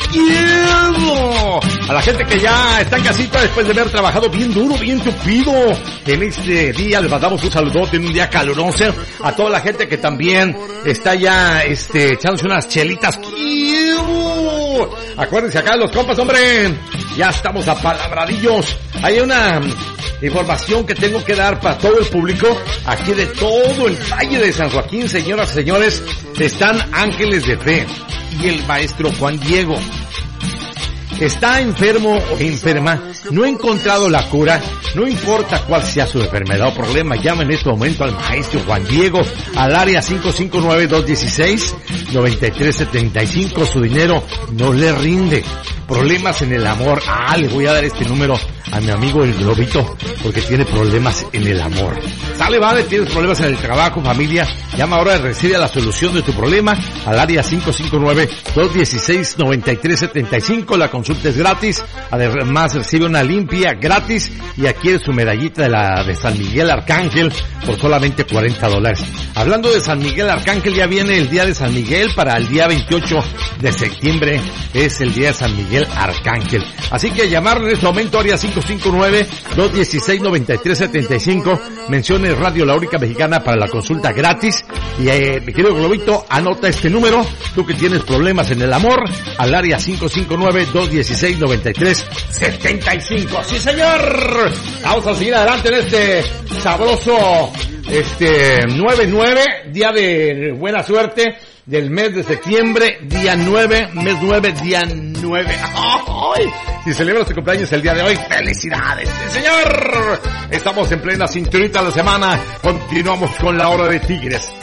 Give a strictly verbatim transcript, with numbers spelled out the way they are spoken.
quiero. A la gente que ya está en casita después de haber trabajado bien duro, bien tupido. En este día les mandamos un saludote en un día caluroso. A toda la gente que también está ya este echándose unas chelitas. ¡Quiero! Acuérdense acá los compas, hombre. Ya estamos apalabradillos. Hay una información que tengo que dar para todo el público. Aquí de todo el Valle de San Joaquín, señoras y señores, están Ángeles de Fe y el maestro Juan Diego. Está enfermo o enferma, no ha encontrado la cura, no importa cuál sea su enfermedad o problema, llama en este momento al maestro Juan Diego al área cinco cinco nueve, dos uno seis, nueve tres siete cinco. Su dinero no le rinde. Problemas en el amor. Ah, le voy a dar este número a mi amigo el Globito porque tiene problemas en el amor. Sale, vale, tienes problemas en el trabajo, familia. Llama ahora y recibe la solución de tu problema al área cinco cinco nueve, dos uno seis, nueve tres siete cinco. La consulta es gratis. Además recibe una limpia gratis y adquiere su medallita de la de San Miguel Arcángel por solamente cuarenta dólares. Hablando de San Miguel Arcángel, ya viene el día de San Miguel para el día veintiocho de septiembre. Es el día de San Miguel Arcángel. Así que llamar en este momento área cinco cinco nueve, dos uno seis, nueve tres siete cinco. Mencione Radio La Única Mexicana para la consulta gratis. Y eh, mi querido Globito, anota este número. Tú que tienes problemas en el amor, al área cinco cinco nueve, dos uno seis, nueve tres siete cinco. ¡Sí, señor! Vamos a seguir adelante en este sabroso este nueve nueve, día de buena suerte del mes de septiembre, día nueve, mes nueve, día nueve. ¡Ay! Si celebras tu cumpleaños el día de hoy, ¡felicidades! ¡Sí, señor! Estamos en plena cinturita de la semana. Continuamos con la hora de Tigres.